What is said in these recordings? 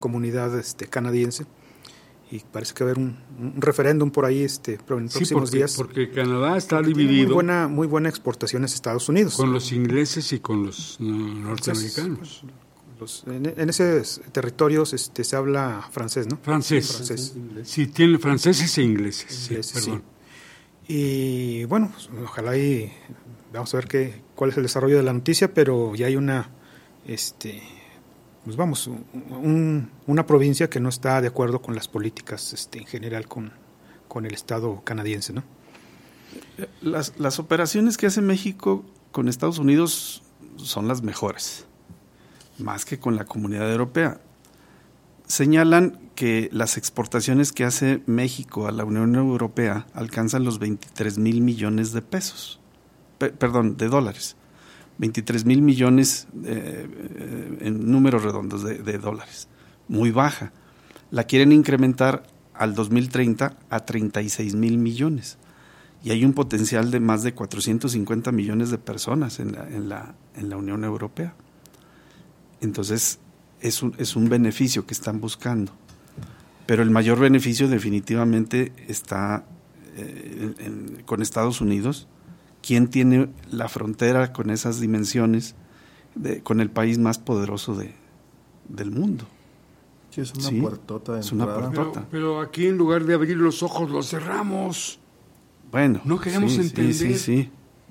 comunidad canadiense, y parece que va a haber un referéndum por ahí en próximos días. Porque Canadá está dividido. Muy buena exportación hacia Estados Unidos. Con los ingleses y con los norteamericanos. En esos territorios se habla francés, ¿no? Francés. Sí, tienen franceses e ingleses. Perdón. Sí. Y bueno, pues, ojalá y vamos a ver cuál es el desarrollo de la noticia, pero ya hay una provincia que no está de acuerdo con las políticas en general con el Estado canadiense, ¿no? Las operaciones que hace México con Estados Unidos son las mejores, más que con la Comunidad Europea. Señalan que las exportaciones que hace México a la Unión Europea alcanzan los 23,000 millones de pesos, de dólares. 23,000 millones en números redondos de dólares, muy baja. La quieren incrementar al 2030 a 36,000 millones. Y hay un potencial de más de 450 millones de personas en la Unión Europea. Entonces, es un beneficio que están buscando. Pero el mayor beneficio definitivamente está con Estados Unidos. ¿Quién tiene la frontera con esas dimensiones con el país más poderoso del mundo? Sí, es una puertota de entrada. Una puertota. Pero aquí en lugar de abrir los ojos los cerramos. Bueno, no queremos entender. Sí.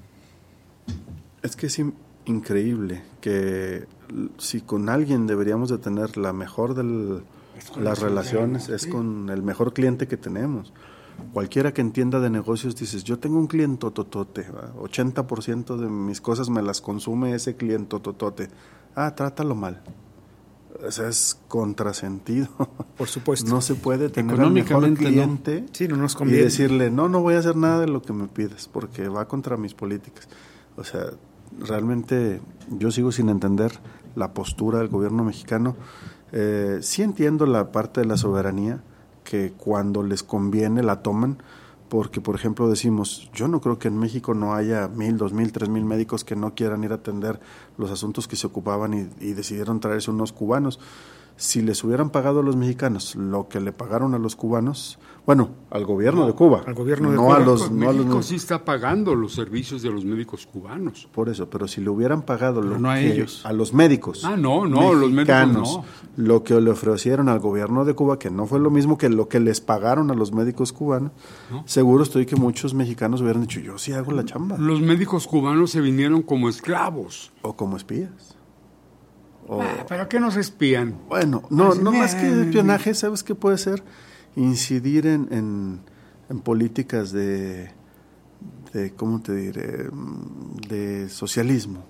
Es que es increíble que si con alguien deberíamos de tener la mejor de las relaciones, es con el mejor cliente que tenemos. Cualquiera que entienda de negocios dices, yo tengo un cliente totote, 80% de mis cosas me las consume ese cliente totote. Trátalo mal. O sea, es contrasentido. Por supuesto. No se puede tener al mejor cliente no nos y conviene. decirle, no voy a hacer nada de lo que me pides, porque va contra mis políticas. O sea, realmente yo sigo sin entender la postura del gobierno mexicano. Sí entiendo la parte de la soberanía, que cuando les conviene la toman, porque por ejemplo decimos, yo no creo que en México no haya 1,000, 2,000, 3,000 médicos que no quieran ir a atender los asuntos que se ocupaban y decidieron traerse unos cubanos. Si les hubieran pagado a los mexicanos lo que le pagaron a los cubanos, al gobierno de Cuba, al gobierno de Cuba. México sí está pagando los servicios de los médicos cubanos. Por eso, pero si le hubieran pagado a ellos, a los médicos, los médicos lo que le ofrecieron al gobierno de Cuba, que no fue lo mismo que lo que les pagaron a los médicos cubanos, seguro estoy que muchos mexicanos hubieran dicho, yo sí hago la chamba. Los médicos cubanos se vinieron como esclavos. O como espías. ¿Pero qué nos espían? Bueno, no más que espionaje, ¿sabes qué puede ser? Incidir en políticas de ¿cómo te diré? De socialismo.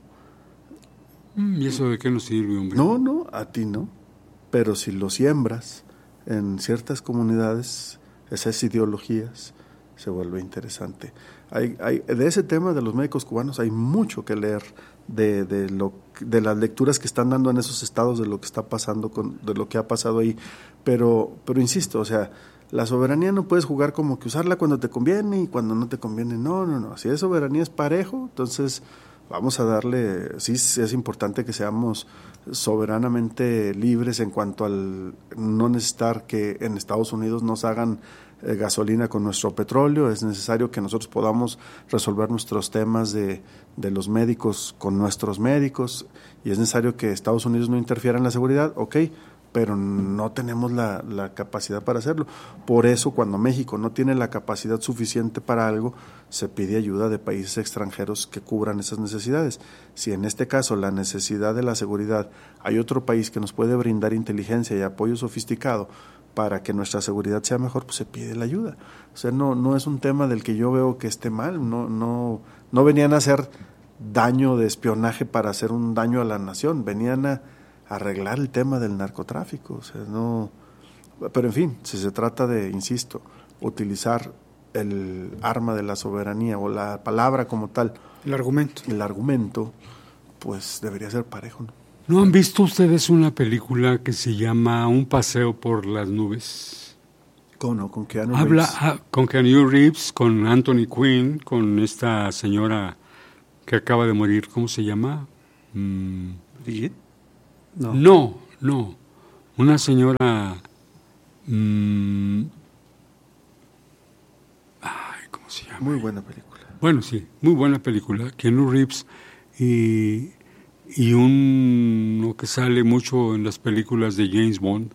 ¿Y eso de qué nos sirve, hombre? No, a ti no. Pero si lo siembras en ciertas comunidades, esas ideologías, se vuelve interesante. De ese tema de los médicos cubanos hay mucho que leer, de las lecturas que están dando en esos estados, de lo que está pasando, de lo que ha pasado ahí. Pero insisto, o sea, la soberanía no puedes jugar como que usarla cuando te conviene y cuando no te conviene. No. Si es soberanía es parejo, entonces vamos a darle. Sí, es importante que seamos soberanamente libres en cuanto al no necesitar que en Estados Unidos nos hagan gasolina con nuestro petróleo. Es necesario que nosotros podamos resolver nuestros temas de los médicos con nuestros médicos, y es necesario que Estados Unidos no interfiera en la seguridad, pero no tenemos la capacidad para hacerlo. Por eso, cuando México no tiene la capacidad suficiente para algo, se pide ayuda de países extranjeros que cubran esas necesidades. Si en este caso la necesidad de la seguridad, hay otro país que nos puede brindar inteligencia y apoyo sofisticado para que nuestra seguridad sea mejor, pues se pide la ayuda. O sea, no es un tema del que yo veo que esté mal. No venían a hacer daño de espionaje para hacer un daño a la nación, venían a arreglar el tema del narcotráfico. O sea, pero en fin, si se trata de, insisto, utilizar el arma de la soberanía o la palabra como tal, el argumento, pues debería ser parejo, ¿no? ¿No han visto ustedes una película que se llama Un paseo por las nubes? ¿Cómo no? ¿Con Keanu Reeves? Con Keanu Reeves, con Anthony Quinn, con esta señora que acaba de morir, ¿cómo se llama? ¿Brigitte? No. una señora, ¿cómo se llama? Muy buena película. Bueno, sí, muy buena película, Keanu Reeves, y uno que sale mucho en las películas de James Bond,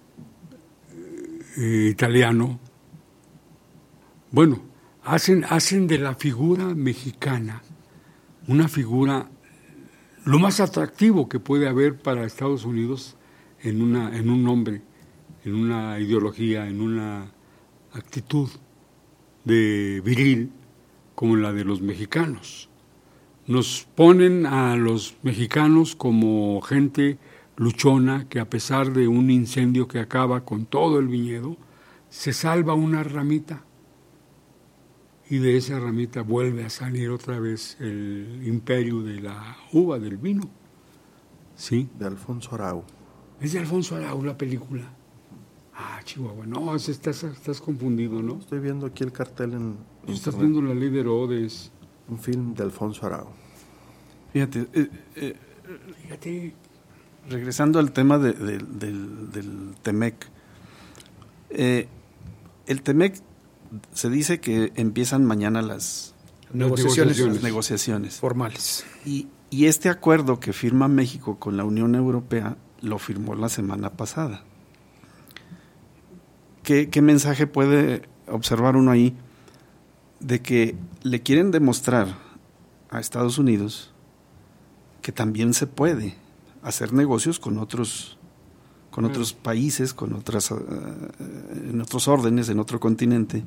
italiano. Bueno, hacen de la figura mexicana una figura lo más atractivo que puede haber para Estados Unidos en un hombre, en una ideología, en una actitud de viril como la de los mexicanos. Nos ponen a los mexicanos como gente luchona que, a pesar de un incendio que acaba con todo el viñedo, se salva una ramita y de esa ramita vuelve a salir otra vez el imperio de la uva, del vino. ¿Sí? De Alfonso Arau. Es de Alfonso Arau la película. Ah, Chihuahua, no, estás confundido, ¿no? Estoy viendo aquí el cartel en Estás internet. viendo La Ley de Herodes. Un film de Alfonso Arau. Fíjate, Fíjate. regresando al tema del TEMEC. El TEMEC se dice que empiezan mañana las negociaciones. Formales. Y este acuerdo que firma México con la Unión Europea lo firmó la semana pasada. ¿Qué mensaje puede observar uno ahí? De que le quieren demostrar a Estados Unidos que también se puede hacer negocios con otros países, con otras en otros órdenes, en otro continente.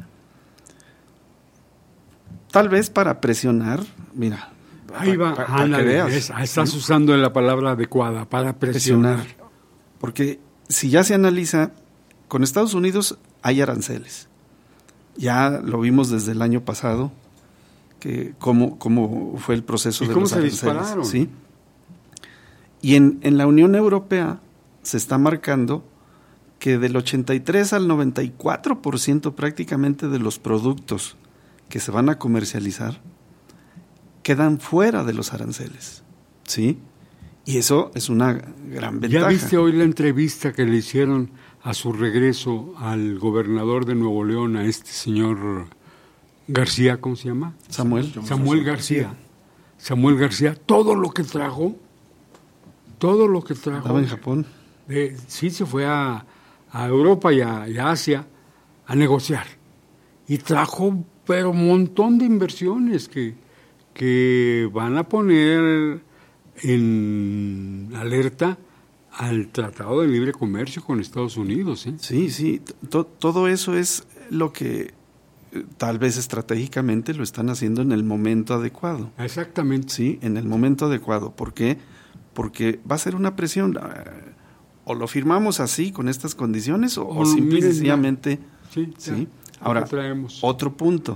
Tal vez para presionar, mira, Ahí va, para que veas. Estás usando la palabra adecuada, para presionar. Porque si ya se analiza, con Estados Unidos hay aranceles. Ya lo vimos desde el año pasado, que cómo fue el proceso de los aranceles. ¿Cómo se dispararon? ¿Sí? Y en la Unión Europea se está marcando que del 83 al 94% prácticamente de los productos que se van a comercializar quedan fuera de los aranceles, ¿sí? Y eso es una gran ventaja. ¿Ya viste hoy la entrevista que le hicieron a su regreso al gobernador de Nuevo León, a este señor García, ¿cómo se llama? Samuel García. Samuel García, todo lo que trajo. Estaba en Japón. Sí, se fue a Europa y a Asia a negociar. Y trajo, pero un montón de inversiones que van a poner en alerta al Tratado de Libre Comercio con Estados Unidos. Sí, todo eso es lo que tal vez estratégicamente lo están haciendo en el momento adecuado. Exactamente. Sí, en el momento adecuado. ¿Por qué? Porque va a ser una presión. O lo firmamos así, con estas condiciones, o simple y sencillamente. Sí. Ahora, otro punto.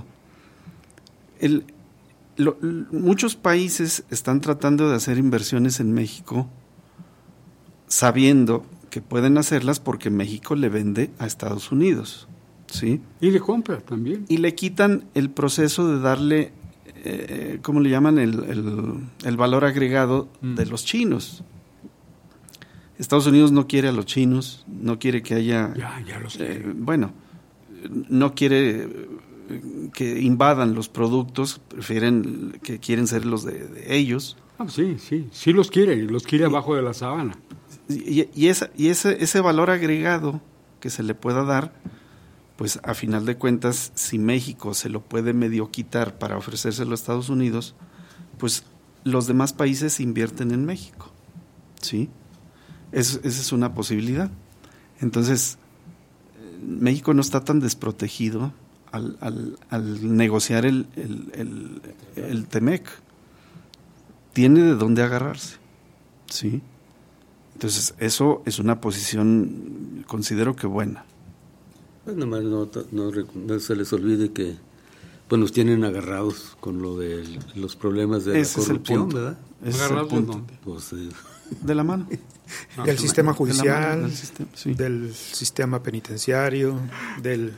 Muchos países están tratando de hacer inversiones en México sabiendo que pueden hacerlas porque México le vende a Estados Unidos, ¿sí? Y le compra también. Y le quitan el proceso de darle, ¿cómo le llaman? El valor agregado de los chinos. Estados Unidos no quiere a los chinos, no quiere que haya... Ya los quiere. No quiere que invadan los productos, quieren ser los de ellos. Sí los quiere abajo de la sábana. Y ese valor agregado que se le pueda dar, pues a final de cuentas, si México se lo puede medio quitar para ofrecérselo a Estados Unidos, pues los demás países invierten en México, ¿sí? Esa es una posibilidad. Entonces, México no está tan desprotegido al negociar el TEMEC. Tiene de dónde agarrarse, ¿sí? Entonces, eso es una posición, considero que buena. Pues nomás no se les olvide que pues nos tienen agarrados con lo de los problemas de la corrupción, ¿verdad? Ese es el punto. Pues, de la mano. Del sistema judicial, del sistema penitenciario, del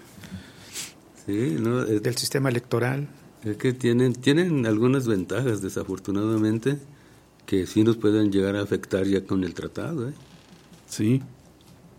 sistema electoral. Es que tienen algunas ventajas, desafortunadamente, que sí nos pueden llegar a afectar ya con el tratado, ¿eh? Sí.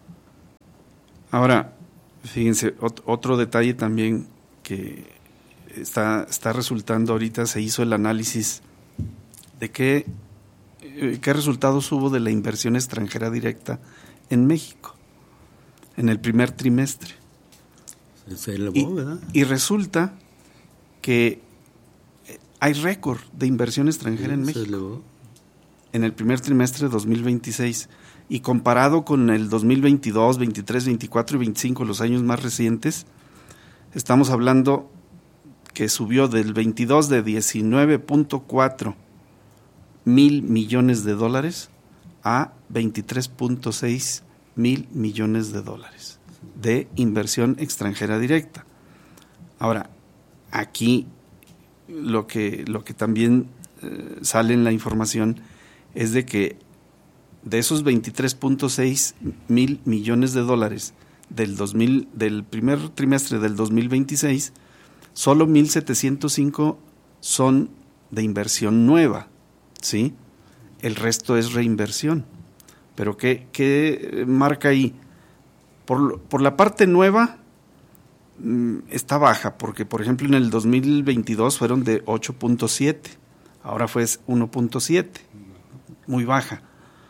Ahora, fíjense, otro detalle también que está resultando ahorita, se hizo el análisis de qué resultados hubo de la inversión extranjera directa en México en el primer trimestre. Se elevó, ¿verdad? Y resulta que hay récord de inversión extranjera en México. Se elevó. En el primer trimestre de 2026. Y comparado con el 2022, 23, 24 y 25, los años más recientes, estamos hablando que subió del 22 de 19.4 mil millones de dólares a 23.6 mil millones de dólares de inversión extranjera directa. Ahora, aquí lo que también sale en la información es de que de esos 23.6 mil millones de dólares del primer trimestre del 2026, solo 1.705 son de inversión nueva, ¿sí? El resto es reinversión. Pero ¿qué marca ahí? Por la parte nueva está baja, porque por ejemplo en el 2022 fueron de 8.7, ahora fue 1.7, muy baja.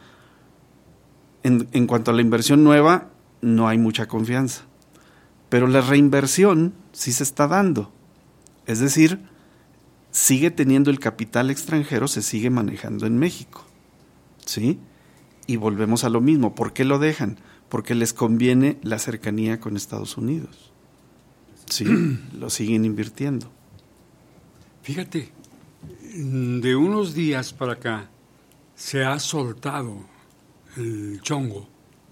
En cuanto a la inversión nueva, no hay mucha confianza, pero la reinversión sí se está dando, es decir, sigue teniendo el capital extranjero, se sigue manejando en México, ¿sí? Y volvemos a lo mismo. ¿Por qué lo dejan? Porque les conviene la cercanía con Estados Unidos. Sí, lo siguen invirtiendo. Fíjate, de unos días para acá se ha soltado el chongo.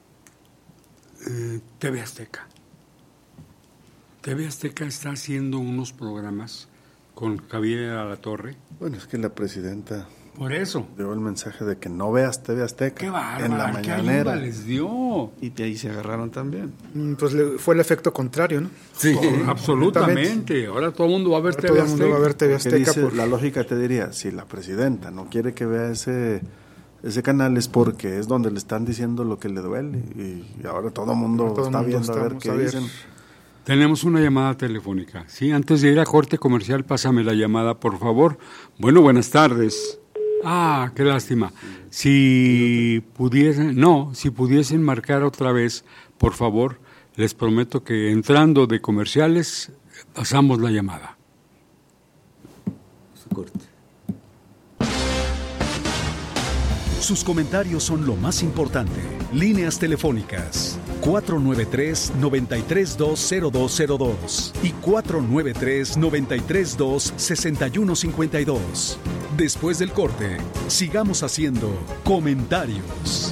TV Azteca. TV Azteca está haciendo unos programas con Javier Alatorre. Bueno, es que la presidenta... Por eso. Dio el mensaje de que no veas TV Azteca. ¡Qué bárbaro! En la mañanera. ¿Qué les dio? Y de ahí se agarraron también. Pues fue el efecto contrario, ¿no? Sí, absolutamente. Ahora todo el mundo va a ver TV Azteca. Todo el mundo va a ver TV Azteca. La lógica te diría, si la presidenta no quiere que vea ese canal es porque es donde le están diciendo lo que le duele. Y ahora todo el mundo está viendo a ver qué dicen. Tenemos una llamada telefónica. Sí, antes de ir a corte comercial, pásame la llamada, por favor. Bueno, buenas tardes. Ah, qué lástima. Si pudiesen marcar otra vez, por favor, les prometo que entrando de comerciales, pasamos la llamada. Su corte. Sus comentarios son lo más importante. Líneas telefónicas 493-9320202 y 493-932-6152. Después del corte, sigamos haciendo comentarios.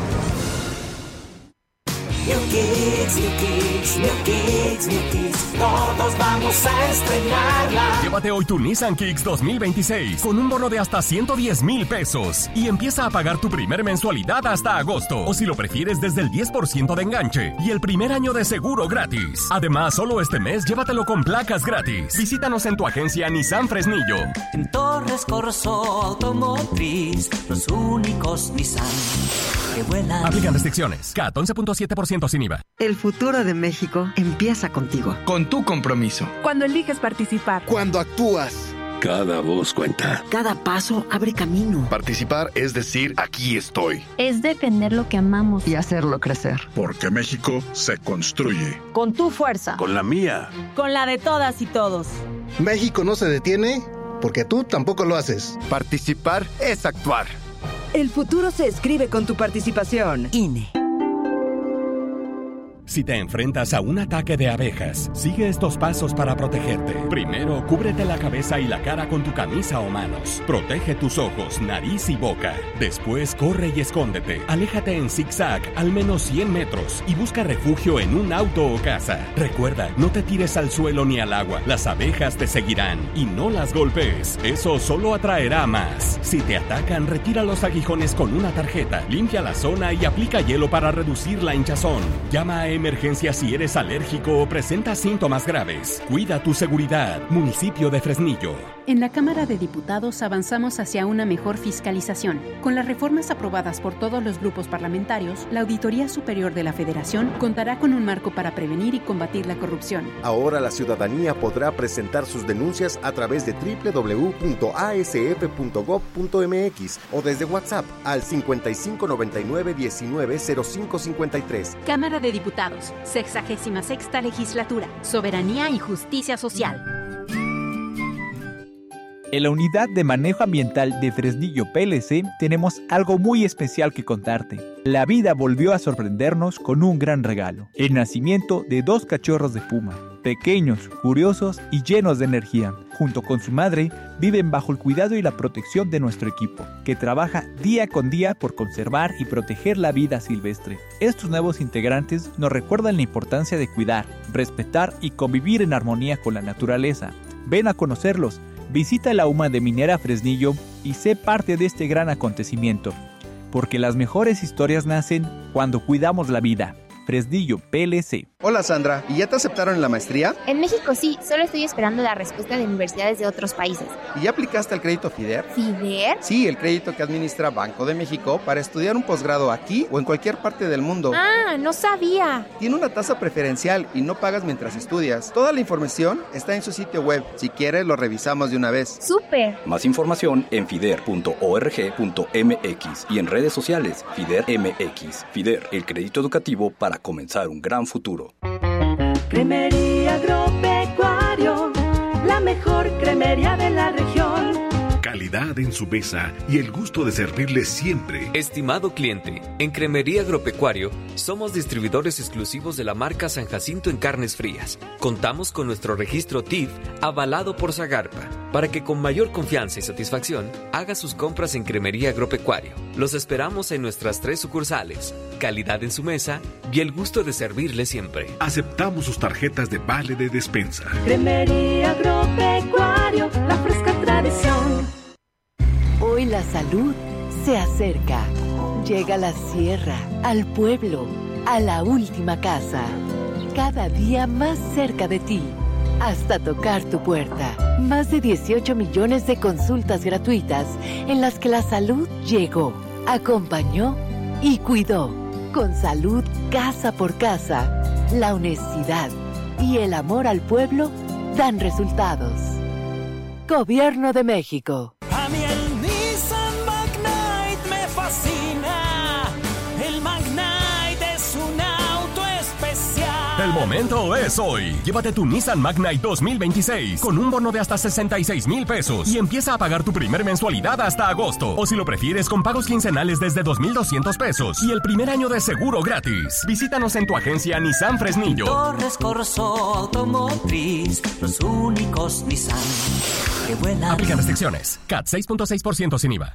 New Kicks, todos vamos a estrenarla. Llévate hoy tu Nissan Kicks 2026 con un bono de hasta 110,000 pesos y empieza a pagar tu primer mensualidad hasta agosto, o si lo prefieres desde el 10% de enganche y el primer año de seguro gratis. Además, solo este mes llévatelo con placas gratis. Visítanos en tu agencia Nissan Fresnillo. En Torres Corso Automotriz, los únicos Nissan que vuelan. Aplican restricciones. CAT 11.7% sin IVA. El futuro de México empieza contigo. Con tu compromiso. Cuando eliges participar. Cuando actúas. Cada voz cuenta. Cada paso abre camino. Participar es decir, aquí estoy. Es defender lo que amamos. Y hacerlo crecer. Porque México se construye. Con tu fuerza. Con la mía. Con la de todas y todos. México no se detiene porque tú tampoco lo haces. Participar es actuar. El futuro se escribe con tu participación. INE. Si te enfrentas a un ataque de abejas, sigue estos pasos para protegerte. Primero, cúbrete la cabeza y la cara con tu camisa o manos. Protege tus ojos, nariz y boca. Después, corre y escóndete. Aléjate en zigzag al menos 100 metros y busca refugio en un auto o casa. Recuerda, no te tires al suelo ni al agua. Las abejas te seguirán y no las golpees. Eso solo atraerá más. Si te atacan, retira los aguijones con una tarjeta, limpia la zona y aplica hielo para reducir la hinchazón. Llama a emergencia si eres alérgico o presentas síntomas graves. Cuida tu seguridad. Municipio de Fresnillo. En la Cámara de Diputados avanzamos hacia una mejor fiscalización. Con las reformas aprobadas por todos los grupos parlamentarios, la Auditoría Superior de la Federación contará con un marco para prevenir y combatir la corrupción. Ahora la ciudadanía podrá presentar sus denuncias a través de www.asf.gov.mx o desde WhatsApp al 5599190553. Cámara de Diputados, 66ª Legislatura, Soberanía y Justicia Social. En la Unidad de Manejo Ambiental de Fresnillo PLC tenemos algo muy especial que contarte. La vida volvió a sorprendernos con un gran regalo: el nacimiento de 2 cachorros de puma, pequeños, curiosos y llenos de energía. Junto con su madre, viven bajo el cuidado y la protección de nuestro equipo, que trabaja día con día por conservar y proteger la vida silvestre. Estos nuevos integrantes nos recuerdan la importancia de cuidar, respetar y convivir en armonía con la naturaleza. Ven a conocerlos. Visita la UMA de Minera Fresnillo y sé parte de este gran acontecimiento, porque las mejores historias nacen cuando cuidamos la vida. Fresnillo PLC. Hola Sandra, ¿y ya te aceptaron en la maestría? En México sí, solo estoy esperando la respuesta de universidades de otros países. ¿Y ya aplicaste al crédito FIDER? ¿FIDER? Sí, el crédito que administra Banco de México para estudiar un posgrado aquí o en cualquier parte del mundo. Ah, no sabía. Tiene una tasa preferencial y no pagas mientras estudias. Toda la información está en su sitio web. Si quieres, lo revisamos de una vez. ¡Súper! Más información en fider.org.mx y en redes sociales FIDER MX. FIDER, el crédito educativo para comenzar un gran futuro. Cremería Agropecuario, la mejor cremería de la región. Calidad en su mesa y el gusto de servirle siempre. Estimado cliente, en Cremería Agropecuario somos distribuidores exclusivos de la marca San Jacinto en carnes frías. Contamos con nuestro registro TIF avalado por Zagarpa para que con mayor confianza y satisfacción haga sus compras en Cremería Agropecuario. Los esperamos en nuestras 3 sucursales. Calidad en su mesa y el gusto de servirle siempre. Aceptamos sus tarjetas de vale de despensa. Cremería Agropecuario, la fresca tradición. Hoy la salud se acerca. Llega a la sierra, al pueblo, a la última casa. Cada día más cerca de ti, hasta tocar tu puerta. Más de 18 millones de consultas gratuitas en las que la salud llegó, acompañó y cuidó. Con salud casa por casa, la honestidad y el amor al pueblo dan resultados. Gobierno de México. A mí el Nissan Magnite me fascina. El Magnite es un auto especial. El momento es hoy. Llévate tu Nissan Magnite 2026 con un bono de hasta 66,000 pesos y empieza a pagar tu primer mensualidad hasta agosto. O si lo prefieres, con pagos quincenales desde 2,200 pesos y el primer año de seguro gratis. Visítanos en tu agencia Nissan Fresnillo. Torres Corso Automotriz, los únicos Nissan que vuelan. Aplican restricciones. CAT 6.6% sin IVA.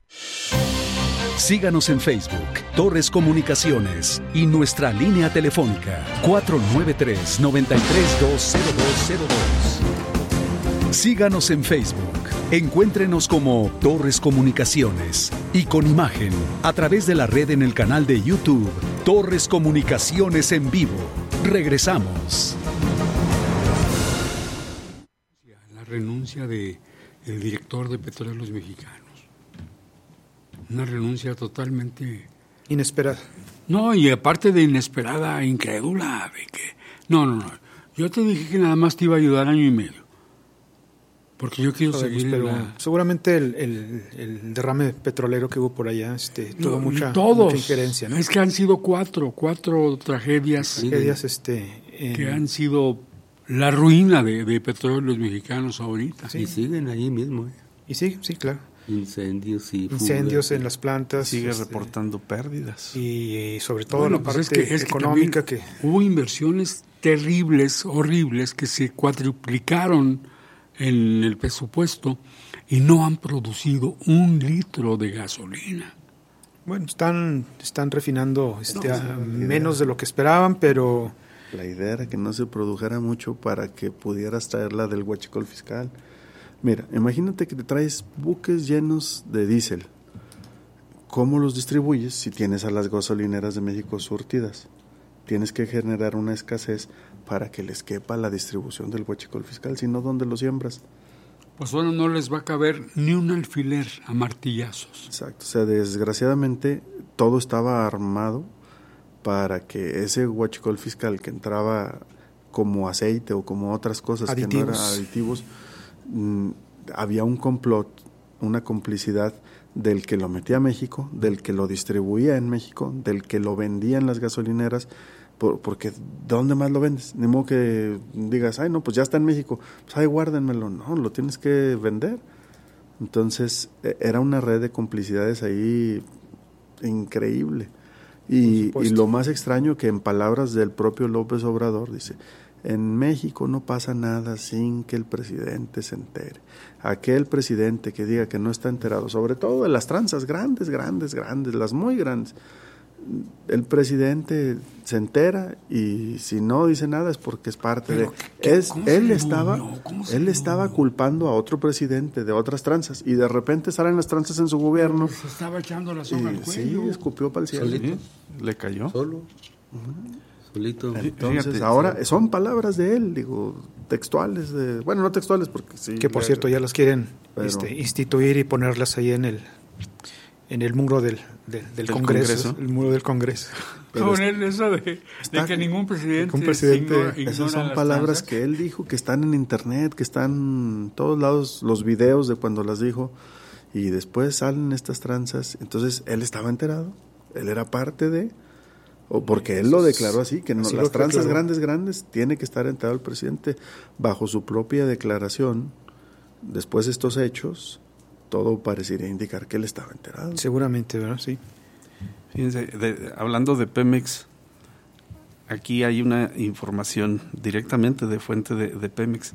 Síganos en Facebook, Torres Comunicaciones, y nuestra línea telefónica 493-9320202. Síganos en Facebook, encuéntrenos como Torres Comunicaciones y con imagen a través de la red en el canal de YouTube Torres Comunicaciones en vivo. Regresamos. La renuncia del director de Petróleos Mexicanos. Una renuncia totalmente inesperada. No, y aparte de inesperada, incrédula, de que no. Yo te dije que nada más te iba a ayudar 1 año y medio. Porque yo quiero seguir pero seguramente el derrame petrolero que hubo por allá tuvo mucha injerencia, ¿no? Es que han sido cuatro tragedias que han sido la ruina de Petróleos Mexicanos ahorita. Sí. Y siguen ahí mismo. Y sí, claro. Incendios en las plantas. Sigue reportando pérdidas. Y sobre todo la parte económica que hubo inversiones terribles, horribles, que se cuadruplicaron en el presupuesto y no han producido 1 litro de gasolina. Bueno, están refinando menos de lo que esperaban, pero la idea era que no se produjera mucho para que pudieras traerla del huachicol fiscal. Mira, imagínate que te traes buques llenos de diésel. ¿Cómo los distribuyes si tienes a las gasolineras de México surtidas? Tienes que generar una escasez para que les quepa la distribución del huachicol fiscal, si no, ¿dónde lo siembras? pues bueno, no les va a caber ni un alfiler a martillazos. Exacto, o sea, desgraciadamente todo estaba armado para que ese huachicol fiscal que entraba como aceite o como otras cosas aditivos, que no eran aditivos, había un complot, una complicidad del que lo metía a México, del que lo distribuía en México, del que lo vendía en las gasolineras, porque ¿dónde más lo vendes? Ni modo que digas, ay no, pues ya está en México, pues ay guárdenmelo, no, lo tienes que vender. Entonces era una red de complicidades ahí increíble. Y lo más extraño que en palabras del propio López Obrador dice, en México no pasa nada sin que el presidente se entere. Aquel presidente que diga que no está enterado, sobre todo de las tranzas grandes, las muy grandes, el presidente se entera y si no dice nada es porque es parte de... Él estaba culpando a otro presidente de otras tranzas y de repente salen las tranzas en su gobierno. Se estaba echando la soga al cuello. Sí, escupió para el cielo. ¿Solito? ¿Le cayó? Solo. Solito. Entonces, fíjate, ahora son palabras de él, digo, textuales, bueno, no textuales porque sí. Que por cierto ya las quieren instituir y ponerlas ahí en el muro del Congreso, el muro del Congreso. Poner eso de que ningún presidente ignora esas son palabras que él dijo, que están en internet, que están en todos lados, los videos de cuando las dijo, y después salen estas tranzas. Entonces él estaba enterado, él era parte de, o porque él lo declaró así, que no, las tranzas grandes tiene que estar enterado el presidente bajo su propia declaración. Después de estos hechos, todo parecería indicar que él estaba enterado. Seguramente, ¿verdad? Sí. Fíjense, hablando de Pemex, aquí hay una información directamente de fuente de Pemex.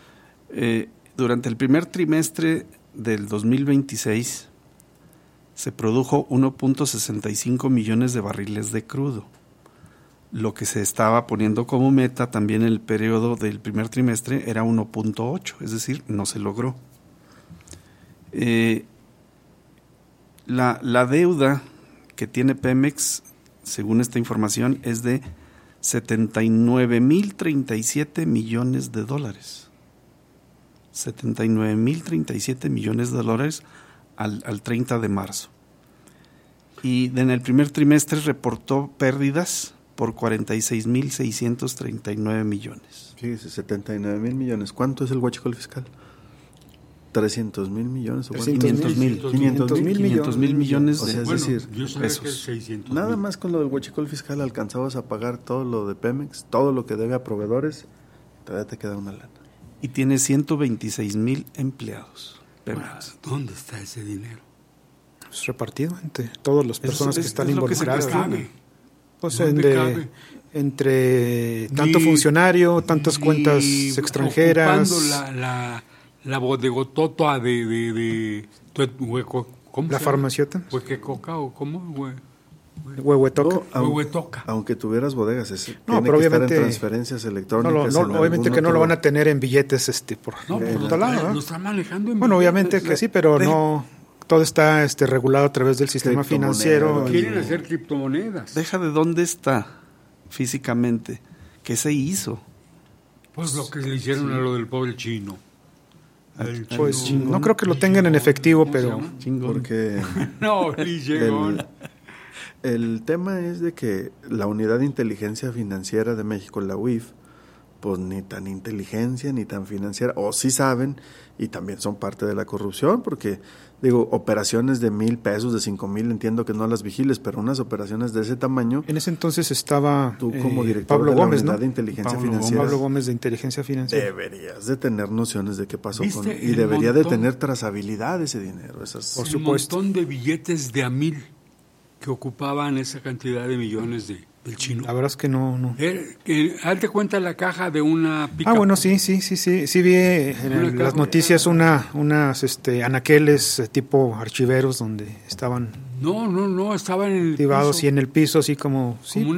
Durante el primer trimestre del 2026 se produjo 1.65 millones de barriles de crudo. Lo que se estaba poniendo como meta también en el periodo del primer trimestre era 1.8, es decir, no se logró. La deuda que tiene Pemex, según esta información, es de 79,037 millones de dólares. 79,037 millones de dólares al 30 de marzo. Y en el primer trimestre reportó pérdidas por 46,639 millones. Fíjese, 79,000 millones. ¿Cuánto es el huachicol fiscal? 300,000 millones o 500,000 millones. O sea, es decir, pesos. Nada más con lo del huachicol fiscal alcanzabas a pagar todo lo de Pemex, todo lo que debe a proveedores, todavía te queda una lana. Y tiene 126,000 empleados. Pemex. ¿Dónde está ese dinero? Pues repartido entre todas las personas que están involucradas. Pues entre tanto funcionario, tantas cuentas extranjeras. Ocupando la bodegotota de ¿cómo la farmaciota. Huequecoca o cómo, Huehuetoca. Aunque tuvieras bodegas, no, pero obviamente estar en transferencias electrónicas. Obviamente que no lo van a tener en billetes por todo lado. Lo están manejando en bueno, obviamente que sí, pero no todo está regulado a través del sistema financiero. Quieren hacer criptomonedas. Deja de dónde está físicamente, qué se hizo. Pues lo que le hicieron a lo del pobre chino. Pues no creo que lo tengan en efectivo, pero porque no, el tema es de que la Unidad de Inteligencia Financiera de México, la UIF, pues ni tan inteligencia ni tan financiera, o sí saben y también son parte de la corrupción, porque digo, operaciones de 1,000 pesos, de 5,000, entiendo que no las vigiles, pero unas operaciones de ese tamaño. En ese entonces estaba tú como director Pablo de la Gómez, Unidad ¿no? de Inteligencia Financiera. Pablo Gómez de Inteligencia Financiera. Deberías de tener nociones de qué pasó y debería de tener trazabilidad ese dinero. Por supuesto. Un montón de billetes de $1,000 que ocupaban esa cantidad de millones del chino. La verdad es que no. Hazte cuenta la caja de una pica. Bueno, sí vi en las noticias unas anaqueles tipo archiveros donde estaban estaban en el activados piso. Y en el piso así como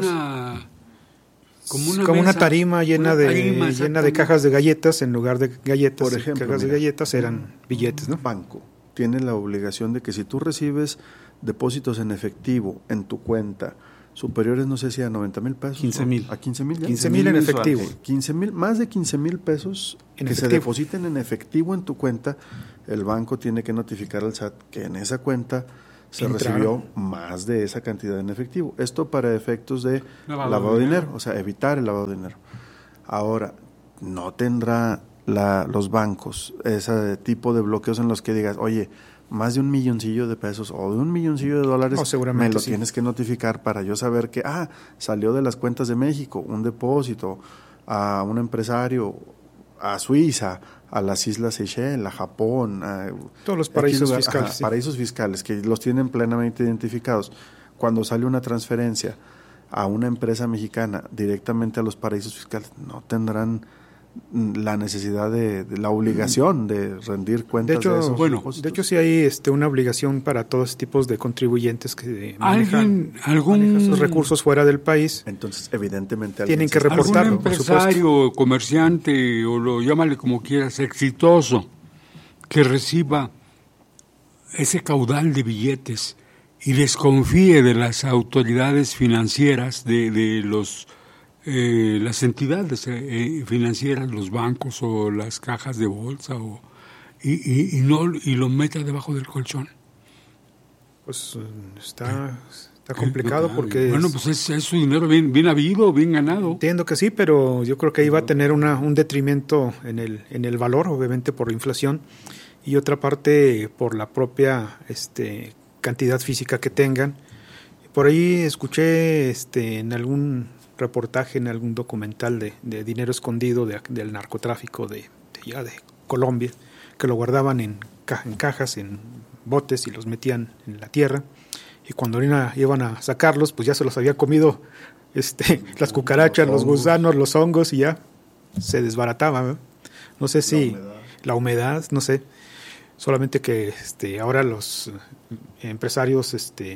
una tarima llena de cajas de galletas. En lugar de galletas, por ejemplo, cajas de galletas eran billetes, ¿no? Banco tiene la obligación de que si tú recibes depósitos en efectivo en tu cuenta superiores, no sé si a 90,000 pesos. 15,000. ¿A 15,000? 15,000 en efectivo. 15,000, más de 15,000 pesos en que efectivo. se depositen en efectivo en tu cuenta, el banco tiene que notificar al SAT que en esa cuenta se recibió más de esa cantidad en efectivo. Esto para efectos de lavado de dinero, o sea, evitar el lavado de dinero. Ahora, no tendrá los bancos ese tipo de bloqueos en los que digas, oye, más de $1,000,000 de pesos o de $1,000,000 me lo tienes que notificar para yo saber que salió de las cuentas de México un depósito a un empresario, a Suiza, a las Islas Seychelles, a Japón, a todos los paraísos fiscales. Paraísos fiscales que los tienen plenamente identificados. Cuando sale una transferencia a una empresa mexicana directamente a los paraísos fiscales, no tendrán la necesidad de la obligación de rendir cuentas de esos depósitos. De hecho sí hay una obligación para todos tipos de contribuyentes que manejan sus recursos fuera del país. Entonces, evidentemente tienen que reportarlo. Algún empresario, comerciante, o llámale como quieras, exitoso, que reciba ese caudal de billetes y desconfíe de las autoridades financieras, de las entidades financieras, los bancos o las cajas de bolsa, y lo meta debajo del colchón. Pues está complicado porque... Bueno, pues es su dinero bien habido, bien ganado. Entiendo que sí, pero yo creo que ahí va a tener un detrimento en el valor, obviamente por la inflación, y otra parte por la propia cantidad física que tengan. Por ahí escuché en algún reportaje, en algún documental de dinero escondido del narcotráfico de Colombia, que lo guardaban en cajas, en botes, y los metían en la tierra, y cuando iban a sacarlos, pues ya se los había comido las cucarachas, los gusanos, los hongos, y ya se desbarataba, ¿no? No sé si la humedad, no sé, solamente que ahora los empresarios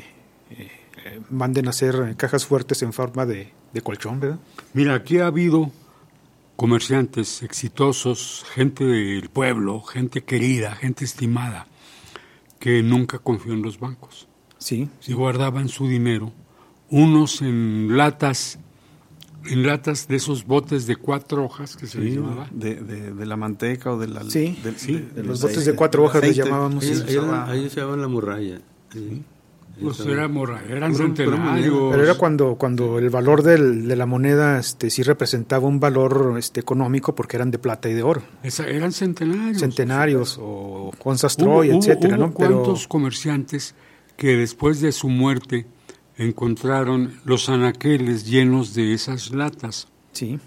manden a hacer cajas fuertes en forma de colchón, ¿verdad? Mira, aquí ha habido comerciantes exitosos, gente del pueblo, gente querida, gente estimada, que nunca confió en los bancos. Sí. Y guardaban su dinero, unos en latas de esos botes de 4 hojas que se les llamaba. De la manteca o de la... Sí, los botes de 4 hojas les llamábamos. Ahí se llama la morralla. Sí. Pues eran centenarios. Pero era cuando el valor de la moneda sí representaba un valor económico, porque eran de plata y de oro. Eran centenarios. Centenarios o onzas Troy, etcétera, ¿no? ¿Cuántos comerciantes que después de su muerte encontraron los anaqueles llenos de esas latas? Sí.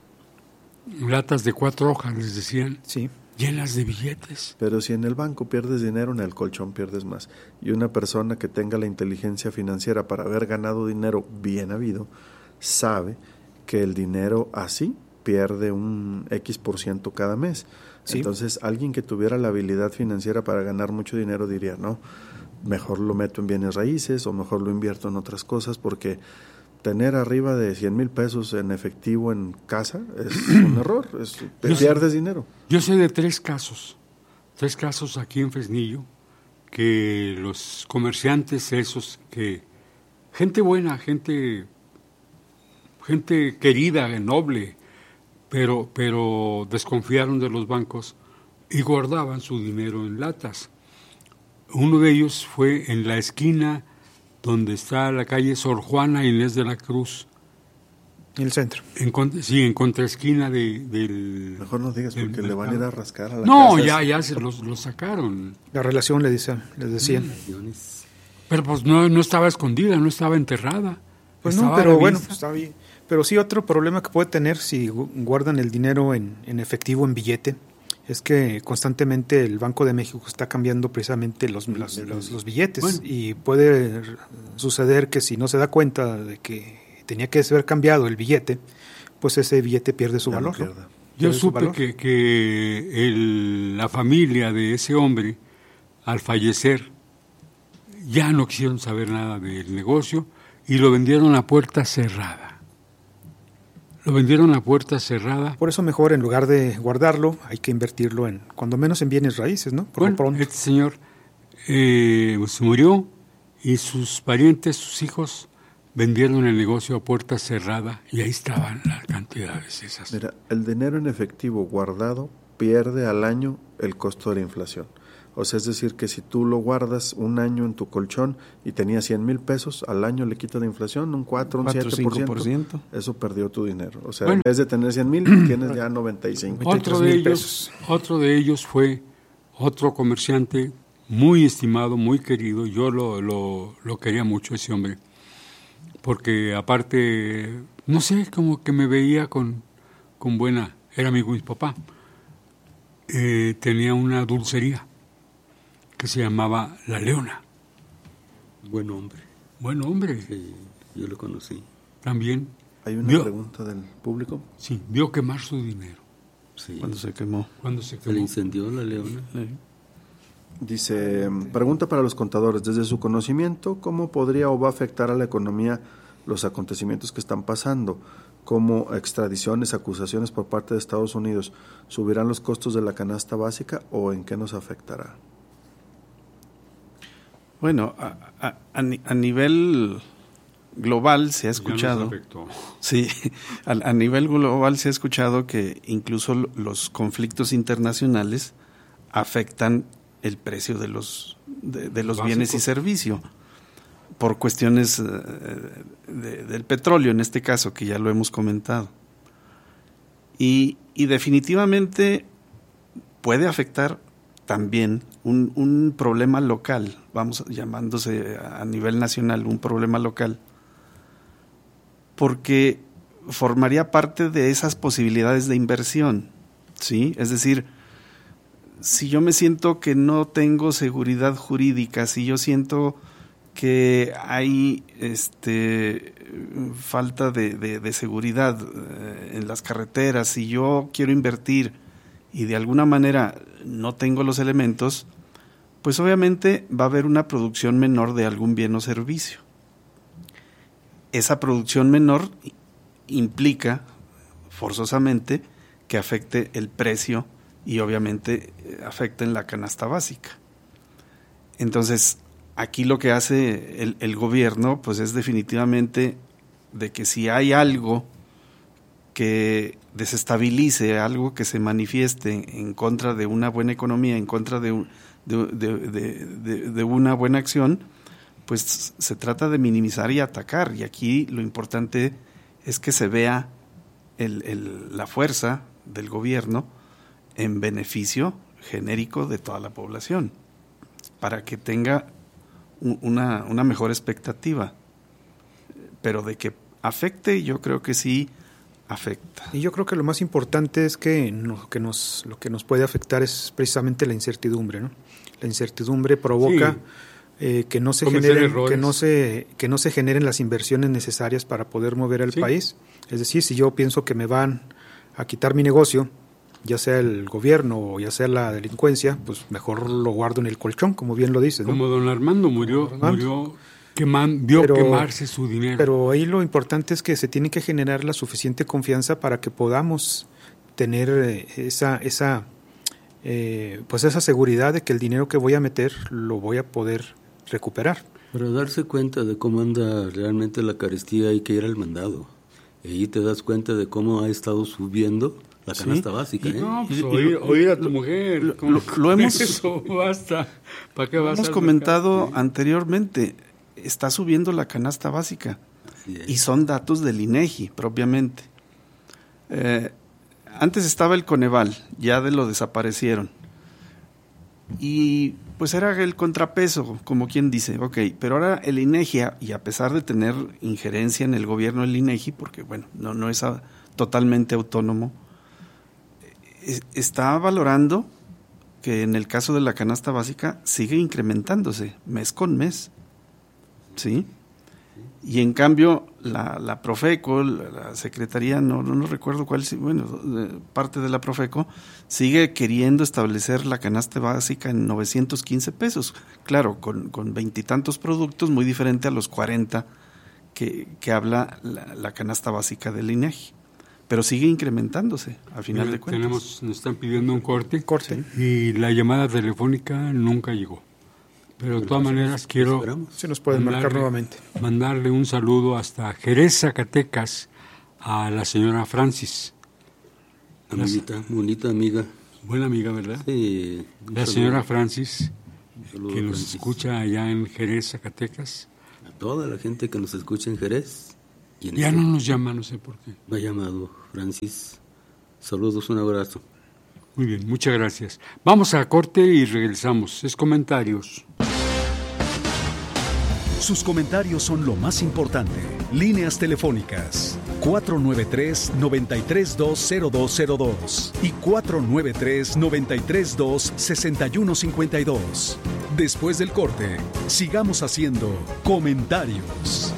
Latas de 4 hojas, les decían. Sí. Llenas de billetes. Pero si en el banco pierdes dinero, en el colchón pierdes más. Y una persona que tenga la inteligencia financiera para haber ganado dinero bien habido, sabe que el dinero así pierde un X% cada mes. Sí. Entonces, alguien que tuviera la habilidad financiera para ganar mucho dinero diría, no, mejor lo meto en bienes raíces o mejor lo invierto en otras cosas, porque tener arriba de 100,000 pesos en efectivo en casa es un error, pierdes dinero. Yo sé de 3 casos aquí en Fresnillo, que los comerciantes esos, que gente buena, gente querida, noble, pero desconfiaron de los bancos y guardaban su dinero en latas. Uno de ellos fue en la esquina donde está la calle Sor Juana Inés de la Cruz. En el centro. En contraesquina del... Mejor no digas porque le van a ir a rascar a la no, casa. ya se los sacaron. La relación les decían. Pero pues no estaba escondida, no estaba enterrada. Pues no, pero bueno, pues está bien. Pero sí, otro problema que puede tener si guardan el dinero en efectivo, en billete, es que constantemente el Banco de México está cambiando precisamente los billetes. Bueno. Y puede suceder que si no se da cuenta de que tenía que haber cambiado el billete, pues ese billete pierde su valor. Yo supe que la familia de ese hombre, al fallecer, ya no quisieron saber nada del negocio y lo vendieron a puerta cerrada. Por eso mejor, en lugar de guardarlo, hay que invertirlo cuando menos en bienes raíces, ¿no? Por lo pronto. Este señor se murió y sus parientes, sus hijos, vendieron el negocio a puerta cerrada y ahí estaban las cantidades esas. Mira, el dinero en efectivo guardado pierde al año el costo de la inflación. O sea, es decir, que si tú lo guardas un año en tu colchón y tenías 100,000 pesos, al año le quitas la inflación, un 4, un 7%. Eso perdió tu dinero. O sea, en vez de tener 100,000, tienes ya 95. Otro de ellos fue otro comerciante muy estimado, muy querido. Yo lo quería mucho, ese hombre. Porque aparte, no sé, como que me veía con buena... Era amigo de mi papá. Tenía una dulcería que se llamaba La Leona. Buen hombre. Buen hombre. Sí, yo lo conocí. También. ¿Hay una pregunta del público? Sí, vio quemar su dinero. Sí. ¿Cuándo se quemó? Se le incendió La Leona. Sí. Dice, pregunta para los contadores, desde su conocimiento, ¿cómo podría o va a afectar a la economía los acontecimientos que están pasando? Como extradiciones, acusaciones por parte de Estados Unidos, ¿subirán los costos de la canasta básica o en qué nos afectará? Bueno, a nivel global se ha escuchado. Sí, a nivel global se ha escuchado que incluso los conflictos internacionales afectan el precio de los bienes y servicios por cuestiones del petróleo, en este caso, que ya lo hemos comentado. Y definitivamente puede afectar también un problema local, vamos llamándose a nivel nacional un problema local, porque formaría parte de esas posibilidades de inversión, ¿sí? Es decir, si yo me siento que no tengo seguridad jurídica, si yo siento que hay falta de seguridad en las carreteras, si yo quiero invertir y de alguna manera no tengo los elementos, pues obviamente va a haber una producción menor de algún bien o servicio. Esa producción menor implica forzosamente que afecte el precio y obviamente afecta en la canasta básica. Entonces, aquí lo que hace el gobierno pues es definitivamente de que si hay algo que desestabilice, algo que se manifieste en contra de una buena economía, en contra de una buena acción, pues se trata de minimizar y atacar. Y aquí lo importante es que se vea la fuerza del gobierno en beneficio genérico de toda la población, para que tenga una mejor expectativa. Pero de que afecte, yo creo que sí afecta. Y yo creo que lo más importante es que lo que nos puede afectar es precisamente la incertidumbre, ¿no? La incertidumbre provoca que no se generen las inversiones necesarias para poder mover al país. Es decir, si yo pienso que me van a quitar mi negocio, ya sea el gobierno o ya sea la delincuencia, pues mejor lo guardo en el colchón, como bien lo dices, ¿no? Como don Armando vio quemarse su dinero. Pero ahí lo importante es que se tiene que generar la suficiente confianza para que podamos tener esa seguridad de que el dinero que voy a meter lo voy a poder recuperar. Para darse cuenta de cómo anda realmente la carestía hay que ir al mandado. Y ahí te das cuenta de cómo ha estado subiendo la canasta básica. No, pues oír a tu mujer. Lo hemos, eso basta. ¿Para qué vas hemos comentado anteriormente. Está subiendo la canasta básica. Y son datos del INEGI propiamente. Antes estaba el Coneval, ya lo desaparecieron. Y pues era el contrapeso, como quien dice, pero ahora el INEGI, y a pesar de tener injerencia en el gobierno del INEGI, porque bueno, no es totalmente autónomo, está valorando que en el caso de la canasta básica sigue incrementándose mes con mes, ¿sí? Y en cambio la Profeco, la Secretaría, no recuerdo cuál, parte de la Profeco, sigue queriendo establecer la canasta básica en 915 pesos. Claro, con veintitantos productos, muy diferente a los 40 que habla la canasta básica del INEGI. Pero sigue incrementándose, a final de cuentas. Nos están pidiendo un corte. Y la llamada telefónica nunca llegó. Pero de todas maneras quiero se nos pueden marcar nuevamente. Mandarle un saludo hasta Jerez, Zacatecas, a la señora Francis. Amiguita, bonita amiga. Buena amiga, ¿verdad? Sí. La señora Francis, que nos escucha allá en Jerez, Zacatecas. A toda la gente que nos escucha en Jerez. Ya no nos llama, no sé por qué. Me ha llamado Francis. Saludos, un abrazo. Muy bien, muchas gracias. Vamos a corte y regresamos. Es comentarios. Sus comentarios son lo más importante. Líneas telefónicas 493-9320202 y 493-932-6152. Después del corte, sigamos haciendo comentarios.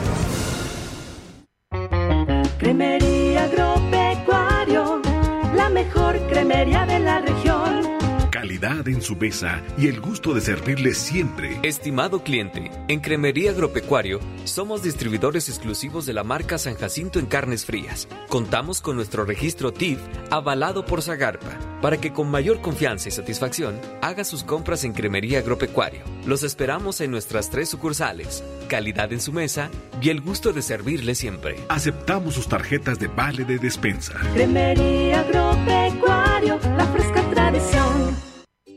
Cremería Agropecuario, la mejor cremería de la región. Calidad en su mesa y el gusto de servirle siempre. Estimado cliente, en Cremería Agropecuario somos distribuidores exclusivos de la marca San Jacinto en carnes frías. Contamos con nuestro registro TIF avalado por Zagarpa para que con mayor confianza y satisfacción haga sus compras en Cremería Agropecuario. Los esperamos en nuestras 3 sucursales. Calidad en su mesa y el gusto de servirle siempre. Aceptamos sus tarjetas de vale de despensa. Cremería Agropecuario, la fresca tradición.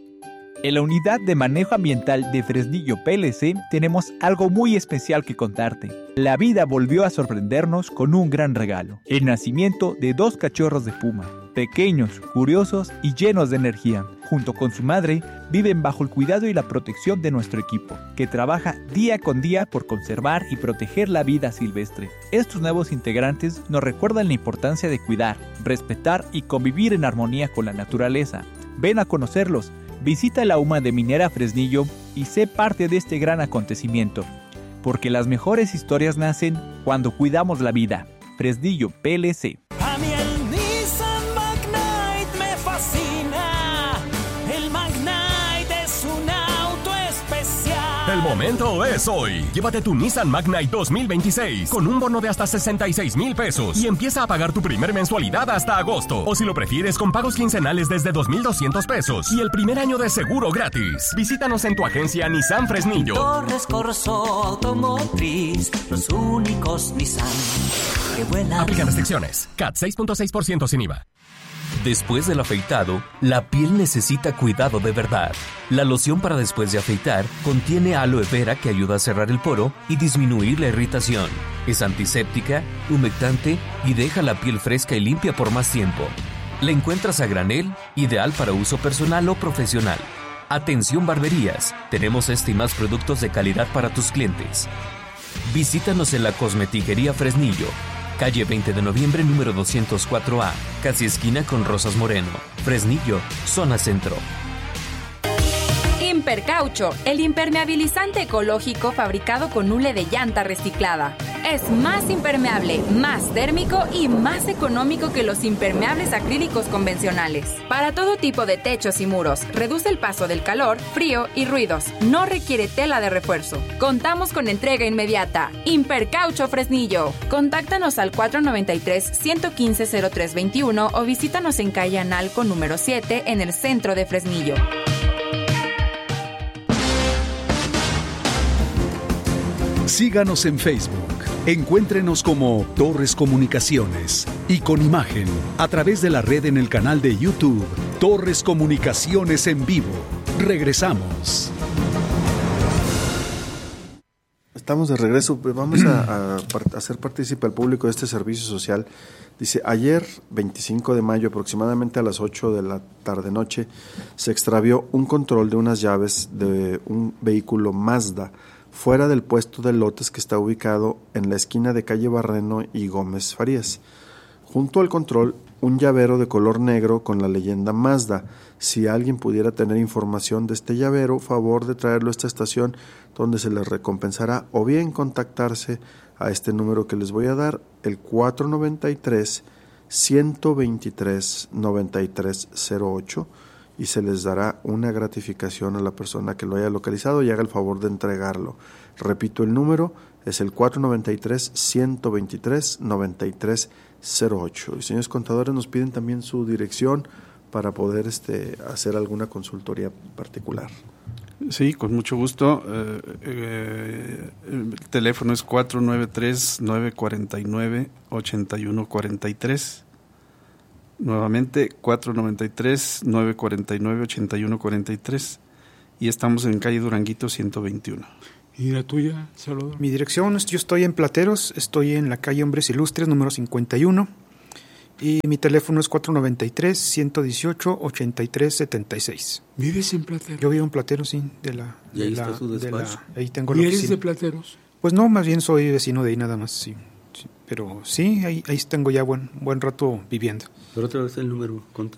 En la Unidad de Manejo Ambiental de Fresnillo PLC tenemos algo muy especial que contarte. La vida volvió a sorprendernos con un gran regalo: el nacimiento de 2 cachorros de puma. Pequeños, curiosos y llenos de energía. Junto con su madre, viven bajo el cuidado y la protección de nuestro equipo, que trabaja día con día por conservar y proteger la vida silvestre. Estos nuevos integrantes nos recuerdan la importancia de cuidar, respetar y convivir en armonía con la naturaleza. Ven a conocerlos. Visita la UMA de Minera Fresnillo y sé parte de este gran acontecimiento, porque las mejores historias nacen cuando cuidamos la vida. Fresnillo PLC. A mí el Nissan Magnite me fascina. El Magnite es un auto especial. El momento es hoy. Llévate tu Nissan Magnite 2026 con un bono de hasta 66,000 pesos y empieza a pagar tu primer mensualidad hasta agosto. O si lo prefieres, con pagos quincenales desde 2,200 pesos y el primer año de seguro gratis. Visítanos en tu agencia Nissan Fresnillo. Torres Corso Automotriz, los únicos Nissan que vuelan. Aplican restricciones. CAT 6.6% sin IVA. Después del afeitado, la piel necesita cuidado de verdad. La loción para después de afeitar contiene aloe vera que ayuda a cerrar el poro y disminuir la irritación. Es antiséptica, humectante y deja la piel fresca y limpia por más tiempo. La encuentras a granel, ideal para uso personal o profesional. Atención barberías, tenemos este y más productos de calidad para tus clientes. Visítanos en la Cosmetiquería Fresnillo, calle 20 de noviembre, número 204A, casi esquina con Rosas Moreno, Fresnillo, zona centro. Impercaucho, el impermeabilizante ecológico fabricado con hule de llanta reciclada. Es más impermeable, más térmico y más económico que los impermeables acrílicos convencionales. Para todo tipo de techos y muros, reduce el paso del calor, frío y ruidos. No requiere tela de refuerzo. Contamos con entrega inmediata. Impercaucho Fresnillo. Contáctanos al 493-115-0321 o visítanos en calle Analco número 7 en el centro de Fresnillo. Síganos en Facebook. Encuéntrenos como Torres Comunicaciones y con imagen a través de la red en el canal de YouTube Torres Comunicaciones en Vivo. Regresamos. Estamos de regreso. Vamos a hacer partícipe al público de este servicio social. Dice, ayer, 25 de mayo, aproximadamente a las 8 de la tarde-noche, se extravió un control de unas llaves de un vehículo Mazda fuera del puesto de lotes que está ubicado en la esquina de calle Barreno y Gómez Farías. Junto al control, un llavero de color negro con la leyenda Mazda. Si alguien pudiera tener información de este llavero, favor de traerlo a esta estación donde se les recompensará, o bien contactarse a este número que les voy a dar, el 493-123-9308, y se les dará una gratificación a la persona que lo haya localizado y haga el favor de entregarlo. Repito, el número es el 493-123-9308. Y señores contadores, nos piden también su dirección para poder hacer alguna consultoría particular. Sí, con mucho gusto. El teléfono es 493-949-8143. Nuevamente, 493-949-8143. Y estamos en calle Duranguito 121. ¿Y la tuya, Salvador? Mi dirección, yo estoy en Plateros, estoy en la calle Hombres Ilustres, número 51. Y mi teléfono es 493-118-8376. ¿Vives en Plateros? Yo vivo en Plateros, sí. ¿Y ahí está su despacho? Ahí tengo ¿Y la eres oficina. de Plateros? Pues no, más bien soy vecino de ahí nada más, sí. Pero sí, ahí tengo ya buen rato viviendo. Pero otra vez el número, conta.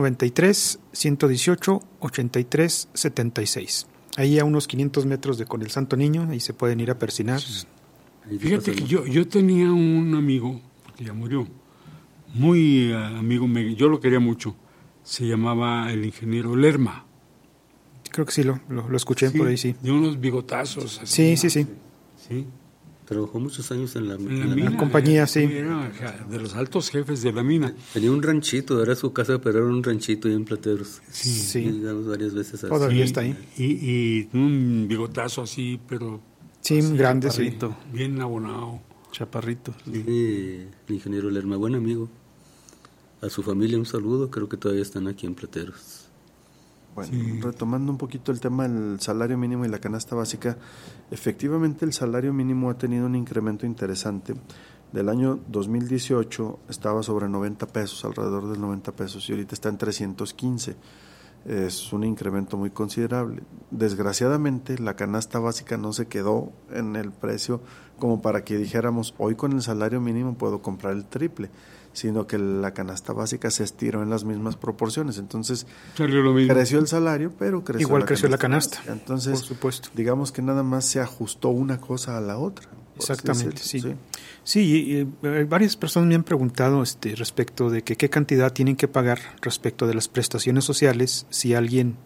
493-118-8376. Ahí a unos 500 metros con el Santo Niño, ahí se pueden ir a persinar. Fíjate que yo tenía un amigo, que ya murió, muy amigo, yo lo quería mucho, se llamaba el ingeniero Lerma. Creo que sí, lo escuché por ahí, sí. De unos bigotazos. Así, sí. Trabajó muchos años en la mina, compañía, sí. Era de los altos jefes de la mina. Tenía un ranchito, era su casa, pero era un ranchito ahí en Plateros. Sí. Llegamos varias veces así. Todavía está ahí. Y un bigotazo así, pero... Sí, así, grande, chaparrito, sí. Bien abonado. Chaparrito. Sí, el ingeniero Lerma, buen amigo. A su familia un saludo, creo que todavía están aquí en Plateros. Bueno, retomando un poquito el tema del salario mínimo y la canasta básica, efectivamente el salario mínimo ha tenido un incremento interesante. Del año 2018 estaba sobre 90 pesos, alrededor de 90 pesos, y ahorita está en 315. Es un incremento muy considerable. Desgraciadamente, la canasta básica no se quedó en el precio como para que dijéramos, hoy con el salario mínimo puedo comprar el triple, sino que la canasta básica se estiró en las mismas proporciones. Entonces, creció el salario, pero creció la canasta. Entonces, por supuesto, digamos que nada más se ajustó una cosa a la otra. Exactamente, sí. Sí, varias personas me han preguntado respecto de qué cantidad tienen que pagar respecto de las prestaciones sociales si alguien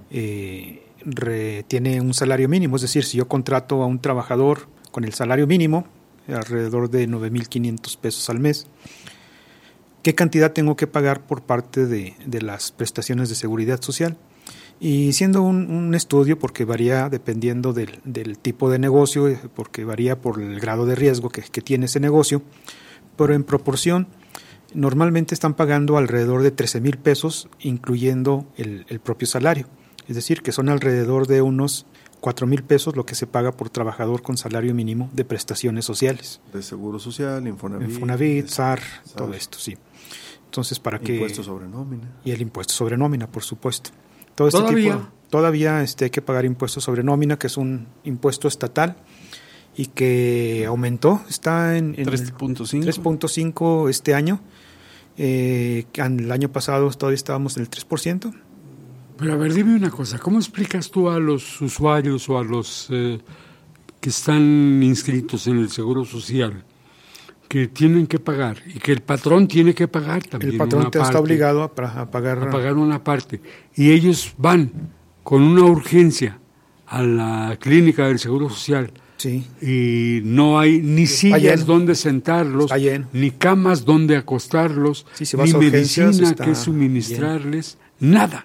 tiene un salario mínimo. Es decir, si yo contrato a un trabajador con el salario mínimo, alrededor de 9,500 pesos al mes, ¿qué cantidad tengo que pagar por parte de las prestaciones de seguridad social? Y siendo un estudio, porque varía dependiendo del tipo de negocio, porque varía por el grado de riesgo que tiene ese negocio, pero en proporción, normalmente están pagando alrededor de 13,000 pesos, incluyendo el propio salario. Es decir, que son alrededor de unos 4,000 pesos lo que se paga por trabajador con salario mínimo de prestaciones sociales. De Seguro Social, Infonavit, SAR, todo esto, sí. Entonces, ¿para qué? Impuesto sobre nómina. Y el impuesto sobre nómina, por supuesto. Todo este todavía hay que pagar impuesto sobre nómina, que es un impuesto estatal y que aumentó, está en 3.5 este año. El año pasado todavía estábamos en el 3%. Pero a ver, dime una cosa, ¿cómo explicas tú a los usuarios o a los que están inscritos en el Seguro Social que tienen que pagar y que el patrón tiene que pagar también? El patrón está obligado a pagar una parte, y ellos van con una urgencia a la clínica del Seguro Social, sí, y no hay ni sillas donde sentarlos, ni camas donde acostarlos, ni medicina que suministrarles, nada.